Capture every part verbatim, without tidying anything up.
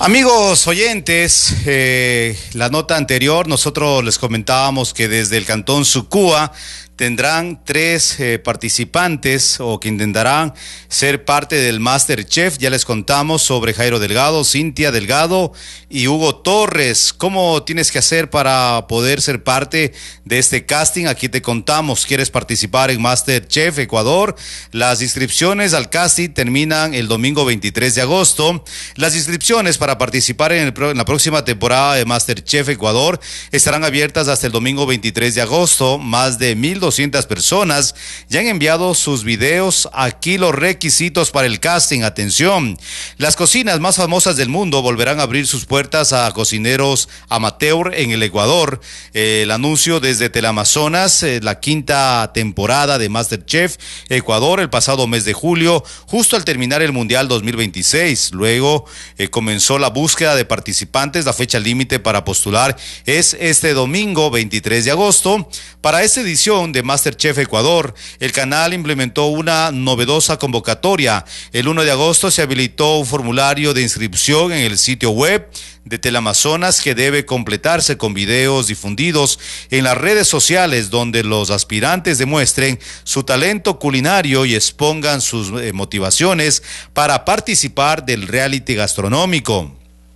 Amigos oyentes, eh, la nota anterior nosotros les comentábamos que desde el Cantón Sucúa tendrán tres eh, participantes o que intentarán ser parte del MasterChef. Ya les contamos sobre Jairo Delgado, Cintia Delgado y Hugo Torres. ¿Cómo tienes que hacer para poder ser parte de este casting? Aquí te contamos. ¿Quieres participar en MasterChef Ecuador? Las inscripciones al casting terminan el domingo veintitrés de agosto. Las inscripciones para participar en, el, en la próxima temporada de MasterChef Ecuador estarán abiertas hasta el domingo veintitrés de agosto. Más de mil doscientas personas ya han enviado sus videos. Aquí los requisitos para el casting. Atención, las cocinas más famosas del mundo volverán a abrir sus puertas a cocineros amateur en el Ecuador. Eh, el anuncio desde Teleamazonas, eh, la quinta temporada de MasterChef Ecuador el pasado mes de julio, justo al terminar el Mundial dos mil veintiséis. Luego eh, comenzó la búsqueda de participantes. La fecha límite para postular es este domingo veintitrés de agosto. Para esta edición de MasterChef Ecuador, el canal implementó una novedosa convocatoria. El uno de agosto se habilitó un formulario de inscripción en el sitio web de Teleamazonas que debe completarse con videos difundidos en las redes sociales donde los aspirantes demuestren su talento culinario y expongan sus eh, motivaciones para participar del reality gastronómico.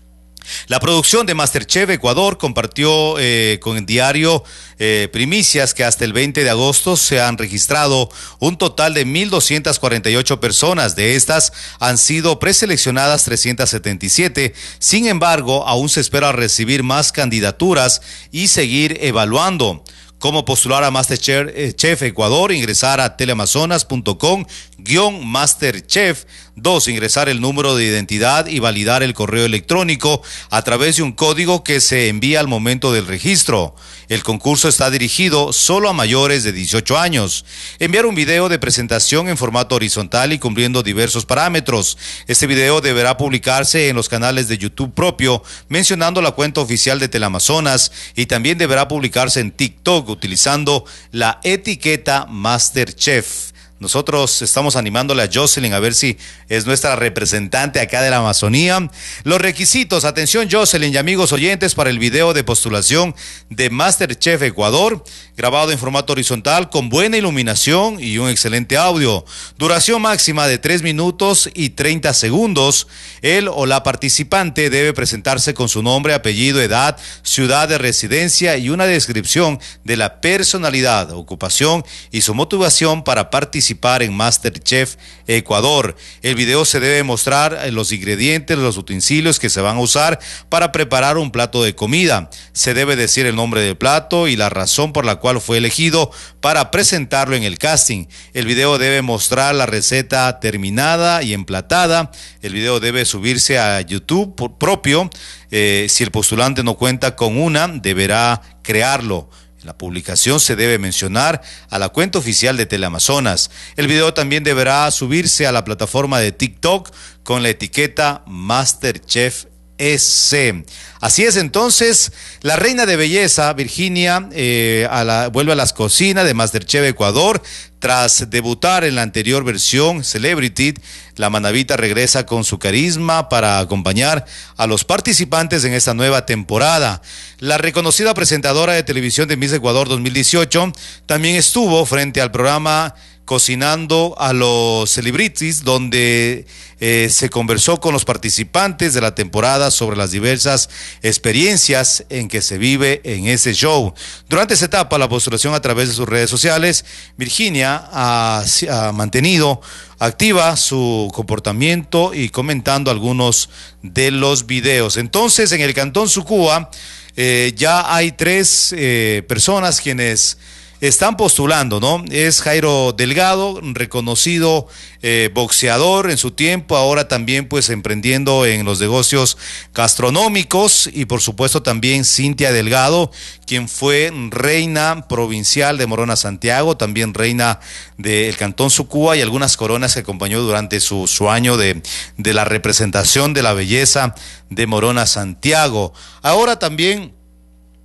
La producción de MasterChef Ecuador compartió eh, con el diario eh, Primicias que hasta el veinte de agosto se han registrado un total de mil doscientas cuarenta y ocho personas. De estas han sido preseleccionadas trescientas setenta y siete. Sin embargo, aún se espera recibir más candidaturas y seguir evaluando. Cómo postular a MasterChef Ecuador: ingresar a teleamazonas punto com guión masterchef. Dos, ingresar el número de identidad y validar el correo electrónico a través de un código que se envía al momento del registro. El concurso está dirigido solo a mayores de dieciocho años. Enviar un video de presentación en formato horizontal y cumpliendo diversos parámetros. Este video deberá publicarse en los canales de YouTube propio, mencionando la cuenta oficial de Teleamazonas, y también deberá publicarse en TikTok utilizando la etiqueta MasterChef. Nosotros estamos animándole a Jocelyn a ver si es nuestra representante acá de la Amazonía. Los requisitos, atención Jocelyn y amigos oyentes, para el video de postulación de MasterChef Ecuador, grabado en formato horizontal con buena iluminación y un excelente audio. Duración máxima de tres minutos y treinta segundos. Él o la participante debe presentarse con su nombre, apellido, edad, ciudad de residencia y una descripción de la personalidad, ocupación y su motivación para participar en MasterChef Ecuador. El video se debe mostrar los ingredientes, los utensilios que se van a usar para preparar un plato de comida. Se debe decir el nombre del plato y la razón por la cual fue elegido para presentarlo en el casting. El video debe mostrar la receta terminada y emplatada. El video debe subirse a YouTube propio. Eh, si el postulante no cuenta con una, deberá crearlo. En la publicación se debe mencionar a la cuenta oficial de Teleamazonas. El video también deberá subirse a la plataforma de TikTok con la etiqueta MasterChef E C. Así es, entonces, la reina de belleza, Virginia, eh, a la, vuelve a las cocinas de MasterChef Ecuador. Tras debutar en la anterior versión, Celebrity, la manavita regresa con su carisma para acompañar a los participantes en esta nueva temporada. La reconocida presentadora de televisión de Miss Ecuador dos mil dieciocho también estuvo frente al programa Cocinando a los Celebrities, donde eh, se conversó con los participantes de la temporada sobre las diversas experiencias en que se vive en ese show. Durante esa etapa, la postulación a través de sus redes sociales, Virginia ha, ha mantenido activa su comportamiento y comentando algunos de los videos. Entonces, en el Cantón Sucúa eh, ya hay tres eh, personas quienes están postulando, ¿no? Es Jairo Delgado, reconocido eh, boxeador en su tiempo, ahora también pues emprendiendo en los negocios gastronómicos, y por supuesto también Cintia Delgado, quien fue reina provincial de Morona Santiago, también reina del Cantón Sucúa, y algunas coronas que acompañó durante su, su año de, de la representación de la belleza de Morona Santiago. Ahora también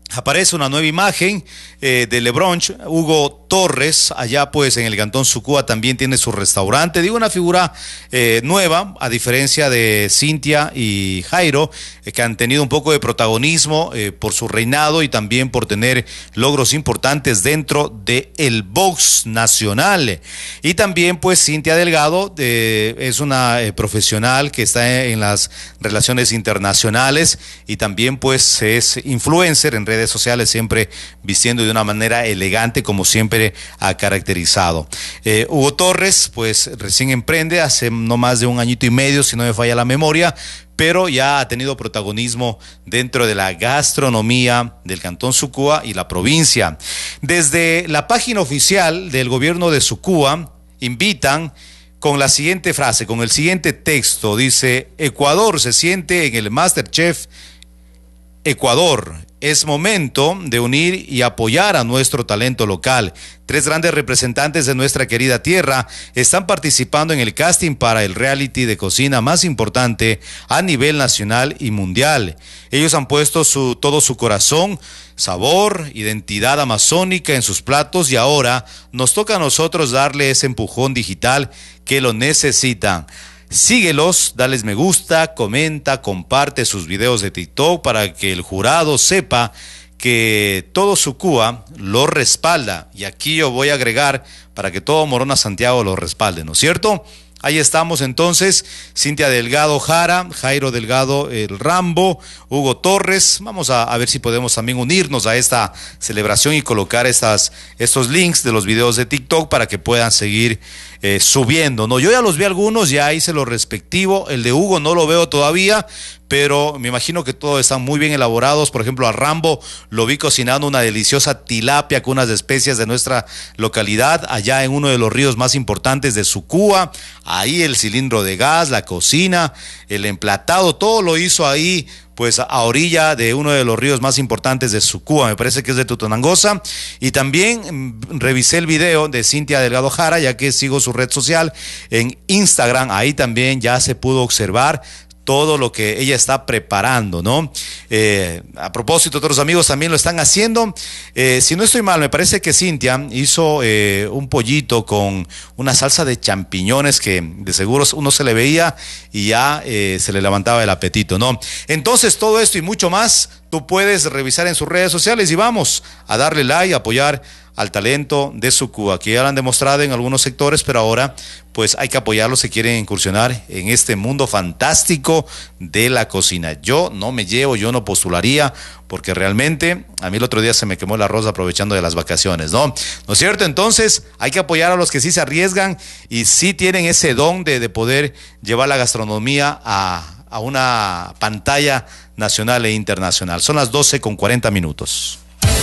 Aparece una nueva imagen eh, de LeBron, Hugo Torres, allá pues en el Cantón Sucúa también tiene su restaurante. Digo, una figura eh, nueva, a diferencia de Cintia y Jairo, eh, que han tenido un poco de protagonismo eh, por su reinado y también por tener logros importantes dentro del box nacional. Y también pues Cintia Delgado eh, es una eh, profesional que está en las relaciones internacionales y también pues es influencer en redes sociales, siempre vistiendo de una manera elegante como siempre ha caracterizado. Eh, Hugo Torres pues recién emprende hace no más de un añito y medio, si no me falla la memoria, pero ya ha tenido protagonismo dentro de la gastronomía del Cantón Sucúa y la provincia. Desde la página oficial del gobierno de Sucúa invitan con la siguiente frase, con el siguiente texto, dice: Ecuador se siente en el MasterChef Ecuador. Es momento de unir y apoyar a nuestro talento local. Tres grandes representantes de nuestra querida tierra están participando en el casting para el reality de cocina más importante a nivel nacional y mundial. Ellos han puesto su, todo su corazón, sabor, identidad amazónica en sus platos y ahora nos toca a nosotros darle ese empujón digital que lo necesitan. Síguelos, dales me gusta, comenta, comparte sus videos de TikTok para que el jurado sepa que todo Sucúa lo respalda. Y aquí yo voy a agregar para que todo Morona Santiago lo respalde, ¿no es cierto? Ahí estamos entonces, Cintia Delgado Jara, Jairo Delgado el Rambo, Hugo Torres. Vamos a, a ver si podemos también unirnos a esta celebración y colocar estas, estos links de los videos de TikTok para que puedan seguir eh, subiendo, ¿no? Yo ya los vi algunos, ya hice lo respectivo. El de Hugo no lo veo todavía, pero me imagino que todos están muy bien elaborados. Por ejemplo, a Rambo lo vi cocinando una deliciosa tilapia con unas especias de nuestra localidad, allá en uno de los ríos más importantes de Sucúa. Ahí el cilindro de gas, la cocina, el emplatado, todo lo hizo ahí, pues a orilla de uno de los ríos más importantes de Sucúa, me parece que es de Tutonangosa. Y también mmm, revisé el video de Cintia Delgado Jara, ya que sigo su red social en Instagram. Ahí también ya se pudo observar todo lo que ella está preparando, ¿no? Eh, a propósito, otros amigos también lo están haciendo. Eh, si no estoy mal, me parece que Cintia hizo eh, un pollito con una salsa de champiñones que de seguro uno se le veía y ya eh, se le levantaba el apetito, ¿no? Entonces, todo esto y mucho más, tú puedes revisar en sus redes sociales y vamos a darle like, a apoyar al talento de Sucúa, que ya lo han demostrado en algunos sectores, pero ahora pues hay que apoyarlos si quieren incursionar en este mundo fantástico de la cocina. Yo no me llevo, yo no postularía, porque realmente a mí el otro día se me quemó el arroz aprovechando de las vacaciones, ¿no? ¿No es cierto? Entonces hay que apoyar a los que sí se arriesgan y sí tienen ese don de, de poder llevar la gastronomía a, a una pantalla nacional e internacional. Son las doce con cuarenta minutos.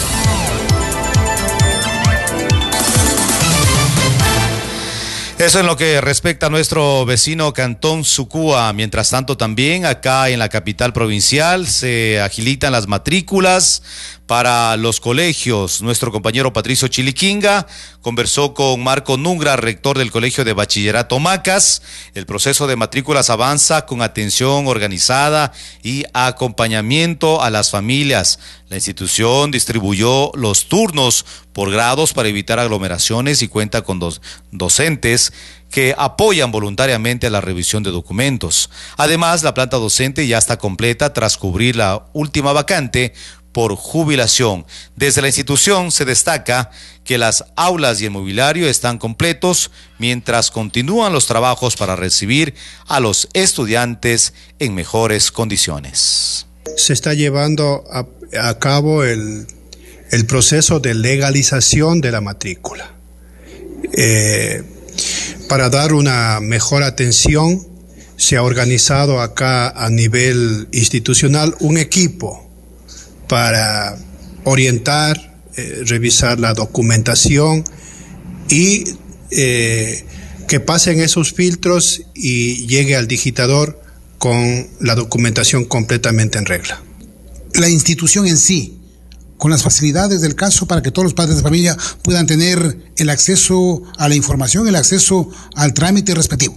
Eso en lo que respecta a nuestro vecino Cantón Sucúa. Mientras tanto, también acá en la capital provincial se agilitan las matrículas para los colegios. Nuestro compañero Patricio Chiliquinga conversó con Marco Nungra, rector del Colegio de Bachillerato Macas. El proceso de matrículas avanza con atención organizada y acompañamiento a las familias. La institución distribuyó los turnos por grados para evitar aglomeraciones y cuenta con dos docentes que apoyan voluntariamente a la revisión de documentos. Además, la planta docente ya está completa tras cubrir la última vacante por jubilación. Desde la institución se destaca que las aulas y el mobiliario están completos mientras continúan los trabajos para recibir a los estudiantes en mejores condiciones. Se está llevando a, a cabo el, el proceso de legalización de la matrícula. Eh, para dar una mejor atención, se ha organizado acá a nivel institucional un equipo para orientar, eh, revisar la documentación y eh, que pasen esos filtros y llegue al digitador con la documentación completamente en regla. La institución en sí, con las facilidades del caso para que todos los padres de familia puedan tener el acceso a la información, el acceso al trámite respectivo.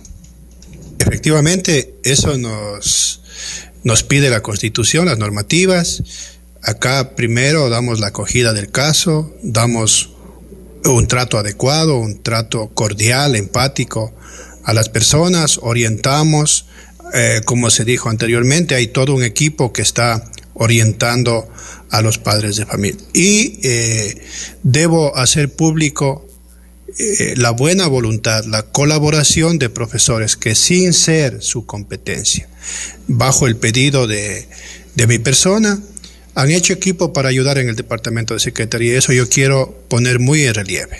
Efectivamente, eso nos, nos pide la Constitución, las normativas. Acá primero damos la acogida del caso, damos un trato adecuado, un trato cordial, empático a las personas, orientamos, eh, como se dijo anteriormente, hay todo un equipo que está orientando a los padres de familia. Y eh, debo hacer público eh, la buena voluntad, la colaboración de profesores que, sin ser su competencia, bajo el pedido de, de mi persona, han hecho equipo para ayudar en el departamento de secretaría. Eso yo quiero poner muy en relieve.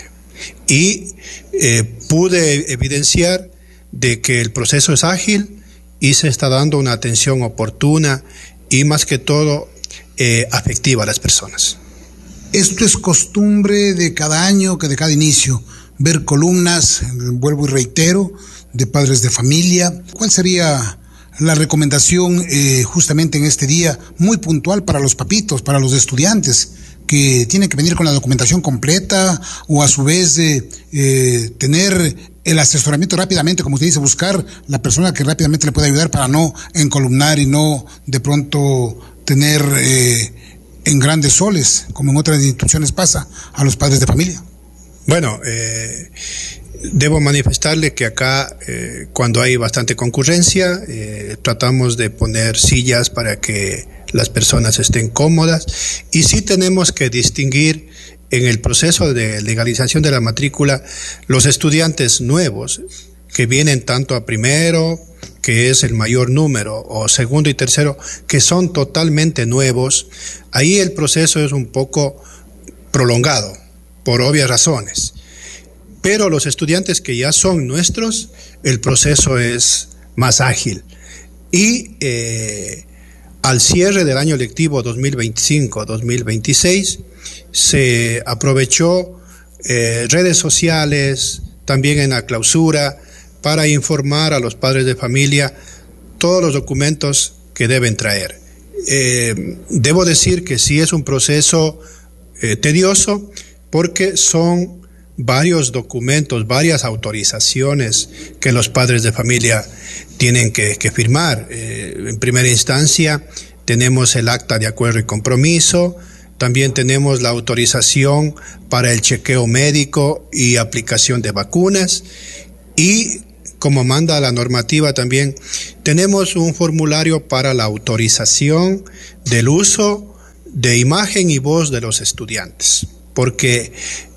Y eh, pude evidenciar de que el proceso es ágil y se está dando una atención oportuna y, más que todo, eh, afectiva a las personas. Esto es costumbre de cada año, que de cada inicio, ver columnas, vuelvo y reitero, de padres de familia. ¿Cuál sería la recomendación eh, justamente en este día muy puntual para los papitos, para los estudiantes, que tienen que venir con la documentación completa o a su vez eh, eh, tener el asesoramiento rápidamente, como usted dice, buscar la persona que rápidamente le pueda ayudar para no encolumnar y no de pronto tener eh, en grandes soles, como en otras instituciones pasa, a los padres de familia? Bueno, eh, debo manifestarle que acá, eh, cuando hay bastante concurrencia, eh, tratamos de poner sillas para que las personas estén cómodas, y sí tenemos que distinguir en el proceso de legalización de la matrícula los estudiantes nuevos que vienen tanto a primero, que es el mayor número, o segundo y tercero, que son totalmente nuevos. Ahí el proceso es un poco prolongado, por obvias razones. Pero los estudiantes que ya son nuestros, el proceso es más ágil. Y eh, al cierre del año lectivo dos mil veinticinco dos mil veintiséis, se aprovechó eh, redes sociales, también en la clausura, para informar a los padres de familia todos los documentos que deben traer. Eh, debo decir que sí es un proceso eh, tedioso, porque son varios documentos, varias autorizaciones que los padres de familia tienen que, que firmar. Eh, en primera instancia tenemos el acta de acuerdo y compromiso, también tenemos la autorización para el chequeo médico y aplicación de vacunas, y como manda la normativa también tenemos un formulario para la autorización del uso de imagen y voz de los estudiantes, porque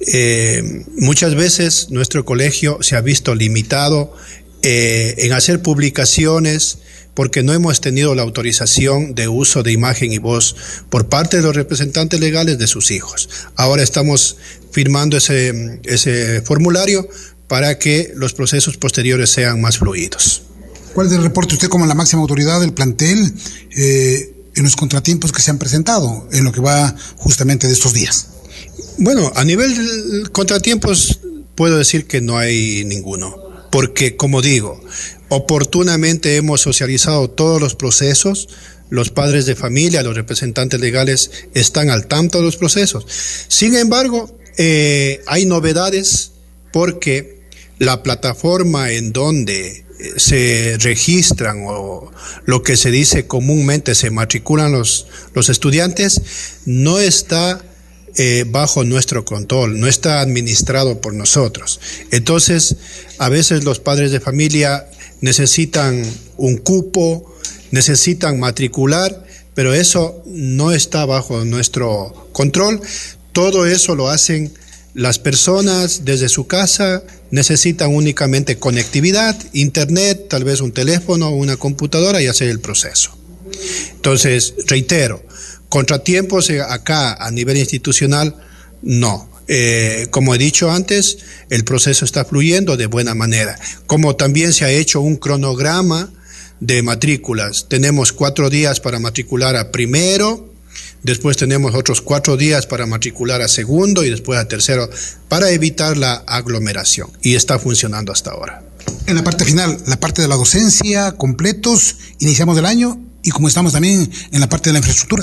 eh, muchas veces nuestro colegio se ha visto limitado eh, en hacer publicaciones porque no hemos tenido la autorización de uso de imagen y voz por parte de los representantes legales de sus hijos. Ahora estamos firmando ese, ese formulario para que los procesos posteriores sean más fluidos. ¿Cuál es el reporte usted como la máxima autoridad del plantel eh, en los contratiempos que se han presentado en lo que va justamente de estos días? Bueno, a nivel de contratiempos puedo decir que no hay ninguno, porque, como digo, oportunamente hemos socializado todos los procesos, los padres de familia, los representantes legales están al tanto de los procesos. Sin embargo, eh, hay novedades, porque la plataforma en donde se registran, o lo que se dice comúnmente se matriculan los, los estudiantes, no está Eh, bajo nuestro control, no está administrado por nosotros. Entonces, a veces los padres de familia necesitan un cupo, necesitan matricular, pero eso no está bajo nuestro control. Todo eso lo hacen las personas desde su casa, necesitan únicamente conectividad, internet, tal vez un teléfono, una computadora, y hacer el proceso. Entonces, reitero, contratiempos acá a nivel institucional, no. Eh, como he dicho antes, el proceso está fluyendo de buena manera. Como también se ha hecho un cronograma de matrículas. Tenemos cuatro días para matricular a primero, después tenemos otros cuatro días para matricular a segundo y después a tercero, para evitar la aglomeración. Y está funcionando hasta ahora. En la parte final, la parte de la docencia, completos, iniciamos el año, y como estamos también en la parte de la infraestructura.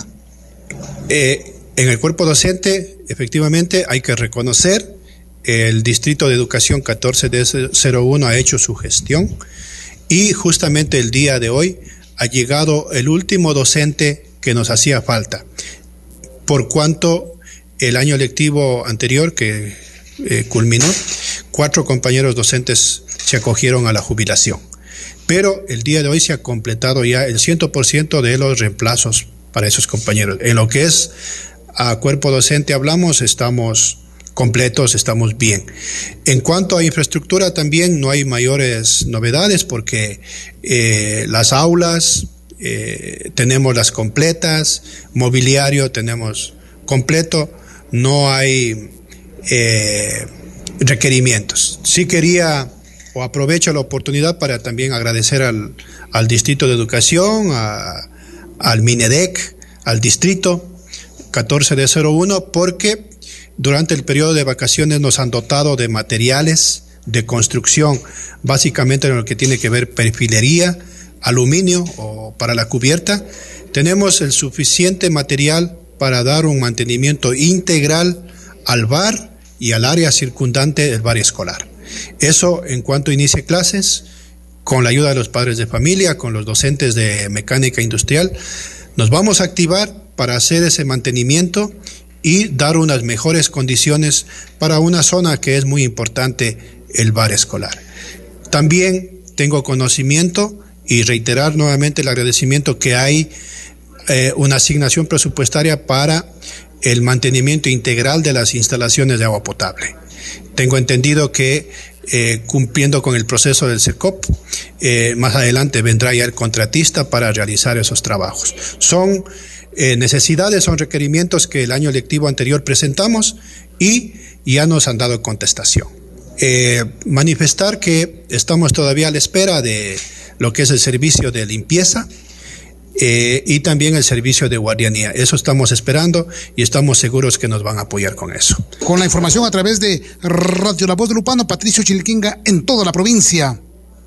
Eh, en el cuerpo docente, efectivamente, hay que reconocer, el Distrito de Educación catorce D cero uno ha hecho su gestión, y justamente el día de hoy ha llegado el último docente que nos hacía falta. por cuanto el año lectivo anterior que eh, culminó, cuatro compañeros docentes se acogieron a la jubilación. Pero el día de hoy se ha completado ya el cien por ciento de los reemplazos para esos compañeros. En lo que es a cuerpo docente hablamos, estamos completos, estamos bien. En cuanto a infraestructura también no hay mayores novedades porque eh, las aulas eh, tenemos las completas, mobiliario tenemos completo, no hay eh, requerimientos. Sí quería o aprovecho la oportunidad para también agradecer al, al Distrito de Educación, a, al MINEDEC, al Distrito catorce de cero uno, porque durante el periodo de vacaciones nos han dotado de materiales de construcción, básicamente en lo que tiene que ver perfilería, aluminio o para la cubierta. Tenemos el suficiente material para dar un mantenimiento integral al bar y al área circundante del bar escolar. Eso en cuanto inicie clases, con la ayuda de los padres de familia, con los docentes de mecánica industrial, nos vamos a activar para hacer ese mantenimiento y dar unas mejores condiciones para una zona que es muy importante, el bar escolar. También tengo conocimiento y reiterar nuevamente el agradecimiento que hay eh, una asignación presupuestaria para el mantenimiento integral de las instalaciones de agua potable. Tengo entendido que eh, cumpliendo con el proceso del SERCOP, eh, más adelante vendrá ya el contratista para realizar esos trabajos. Son eh, necesidades, son requerimientos que el año lectivo anterior presentamos y ya nos han dado contestación. Eh, manifestar que estamos todavía a la espera de lo que es el servicio de limpieza eh, y también el servicio de guardianía. Eso estamos esperando y estamos seguros que nos van a apoyar con eso. Con la información a través de Radio La Voz de Lupano, Patricio Chiliquinga, en toda la provincia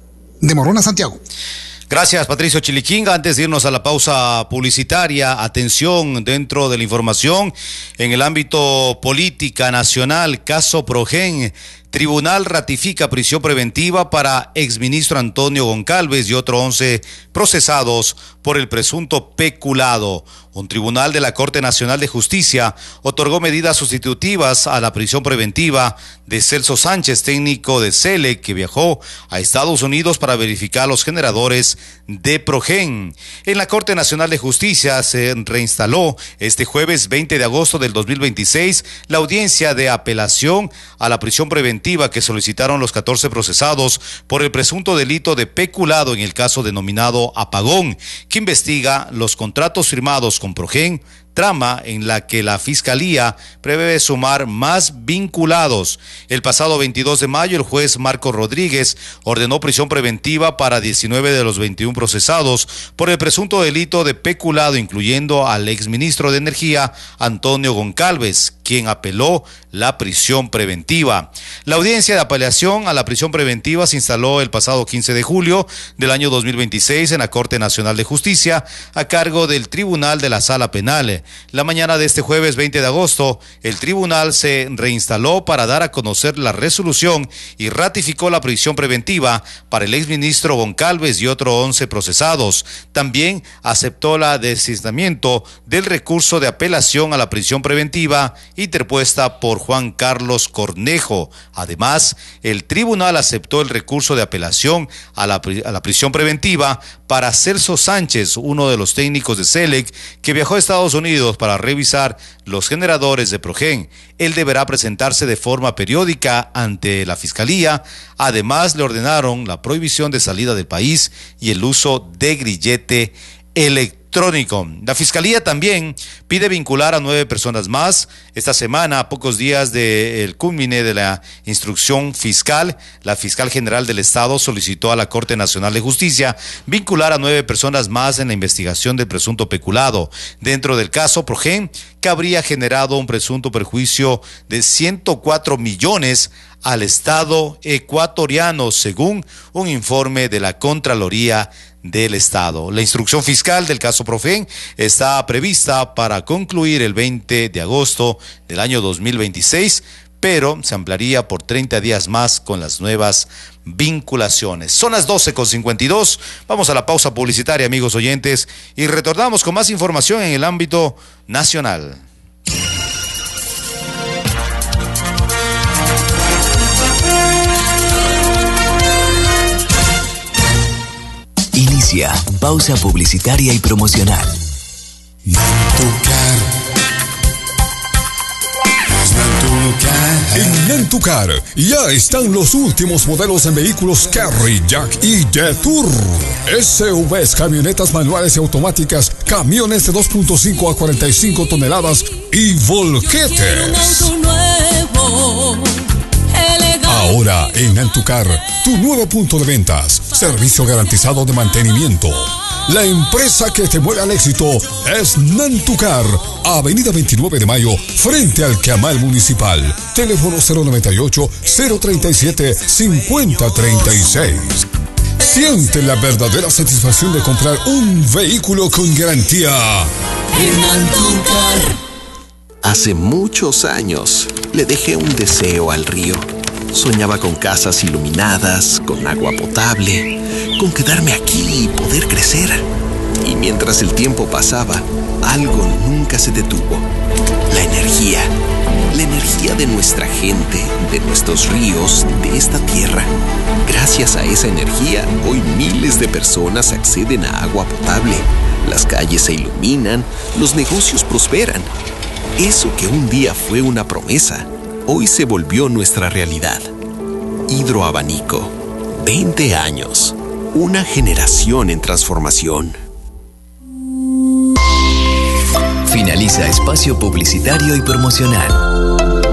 de Morona, Santiago. Gracias, Patricio Chiliquinga. Antes de irnos a la pausa publicitaria, atención dentro de la información en el ámbito política nacional, caso Progen. Tribunal ratifica prisión preventiva para exministro Antonio Goncalves y otros once procesados por el presunto peculado. Un tribunal de la Corte Nacional de Justicia otorgó medidas sustitutivas a la prisión preventiva de Celso Sánchez, técnico de C E L E C, que viajó a Estados Unidos para verificar los generadores de Progen. En la Corte Nacional de Justicia se reinstaló este jueves veinte de agosto del dos mil veintiséis la audiencia de apelación a la prisión preventiva que solicitaron los catorce procesados por el presunto delito de peculado en el caso denominado Apagón, que investiga los contratos firmados con Progen, trama en la que la Fiscalía prevé sumar más vinculados. El pasado veintidós de mayo, el juez Marco Rodríguez ordenó prisión preventiva para diecinueve de los veintiún procesados por el presunto delito de peculado, incluyendo al exministro de Energía, Antonio Goncalves, quien apeló la prisión preventiva. La audiencia de apelación a la prisión preventiva se instaló el pasado quince de julio del año dos mil veintiséis en la Corte Nacional de Justicia, a cargo del Tribunal de la Sala Penal. La mañana de este jueves veinte de agosto, el tribunal se reinstaló para dar a conocer la resolución y ratificó la prisión preventiva para el exministro Goncalves y otros once procesados. También aceptó el desistimiento del recurso de apelación a la prisión preventiva interpuesta por Juan Carlos Cornejo. Además, el tribunal aceptó el recurso de apelación a la, a la prisión preventiva para Celso Sánchez, uno de los técnicos de C E L E C, que viajó a Estados Unidos para revisar los generadores de Progen. Él deberá presentarse de forma periódica ante la Fiscalía. Además, le ordenaron la prohibición de salida del país y el uso de grillete electrónico. Electrónico. La Fiscalía también pide vincular a nueve personas más. Esta semana, a pocos días del culmine de la instrucción fiscal, la Fiscal General del Estado solicitó a la Corte Nacional de Justicia vincular a nueve personas más en la investigación del presunto peculado. Dentro del caso Progen, que habría generado un presunto perjuicio de ciento cuatro millones al Estado ecuatoriano, según un informe de la Contraloría del Estado. La instrucción fiscal del caso Progen está prevista para concluir el veinte de agosto del año dos mil veintiséis, pero se ampliaría por treinta días más con las nuevas vinculaciones. Son las doce con cincuenta y dos. Vamos a la pausa publicitaria, amigos oyentes, y retornamos con más información en el ámbito nacional. Inicia pausa publicitaria y promocional. En Nantucar ya están los últimos modelos en vehículos Carry, Jack y Jetour. S U Vs, camionetas manuales y automáticas, camiones de dos punto cinco a cuarenta y cinco toneladas y volquetes. Ahora en Nantucar, tu nuevo punto de ventas, servicio garantizado de mantenimiento. La empresa que te mueve al éxito es Nantucar, Avenida veintinueve de Mayo, frente al Camal Municipal. Teléfono cero noventa y ocho, cero treinta y siete, cincuenta treinta y seis. Siente la verdadera satisfacción de comprar un vehículo con garantía en Nantucar. Hace muchos años le dejé un deseo al río. Soñaba con casas iluminadas, con agua potable, con quedarme aquí y poder crecer. Y mientras el tiempo pasaba, algo nunca se detuvo. La energía. La energía de nuestra gente, de nuestros ríos, de esta tierra. Gracias a esa energía, hoy miles de personas acceden a agua potable. Las calles se iluminan, los negocios prosperan. Eso que un día fue una promesa, hoy se volvió nuestra realidad. Hidroabanico. veinte años. Una generación en transformación. Finaliza espacio publicitario y promocional.